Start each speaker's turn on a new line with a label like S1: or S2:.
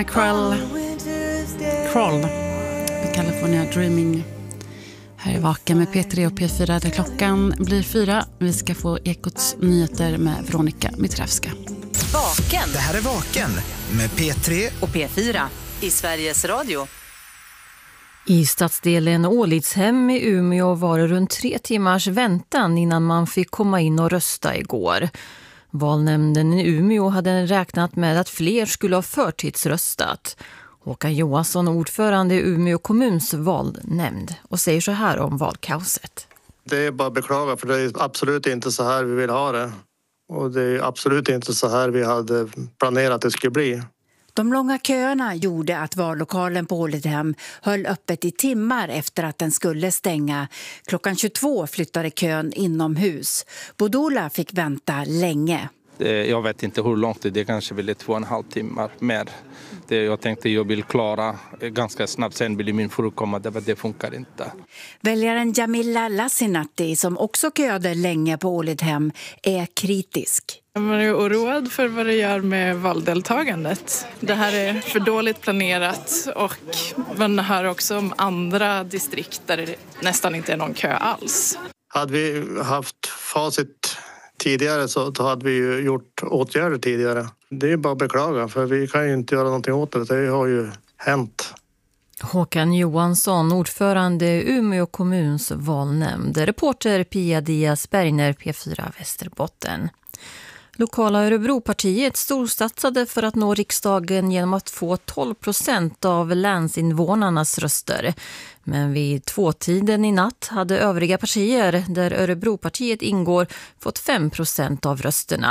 S1: Crawl med California Dreaming. Här är Vaken med P3 och P4 där klockan blir 4. Vi ska få Ekots nyheter med Veronica Mitrevska.
S2: Vaken.
S3: Det här är Vaken med P3
S2: och P4 i Sveriges Radio.
S4: I stadsdelen Ålidshem i Umeå var det runt 3 timmars väntan innan man fick komma in och rösta igår. Valnämnden i Umeå hade räknat med att fler skulle ha förtidsröstat. Håkan Johansson, ordförande i Umeå kommuns valnämnd, och säger så här om valkaoset.
S5: Det är bara att beklaga, för det är absolut inte så här vi vill ha det. Och det är absolut inte så här vi hade planerat att det skulle bli.
S6: De långa köerna gjorde att vallokalen på Ålidshem höll öppet i timmar efter att den skulle stänga. Klockan 22 flyttade kön inomhus. Bodola fick vänta länge.
S7: Jag vet inte hur långt det är, kanske väl 2,5 timmar mer. Jag tänkte jag vill klara ganska snabbt, sen vill min fru komma, det funkar inte.
S6: Väljaren Jamila Lassinatti, som också köade länge på Ålidshem, är kritisk.
S8: Jag är oroad för vad det gör med valdeltagandet. Det här är för dåligt planerat, och man hör också om andra distrikt där det nästan inte är någon kö alls.
S5: Hade vi haft facit tidigare så hade vi ju gjort åtgärder tidigare. Det är bara att beklaga, för vi kan ju inte göra någonting åt det. Det har ju hänt.
S4: Håkan Johansson, ordförande i Umeå kommuns valnämnd. Reporter Pia Diaz Bergner, P4 Västerbotten. Lokala Örebropartiet storsatsade för att nå riksdagen genom att få 12% av länsinvånarnas röster. Men vid 2-tiden i natt hade övriga partier, där Örebropartiet ingår, fått 5% av rösterna.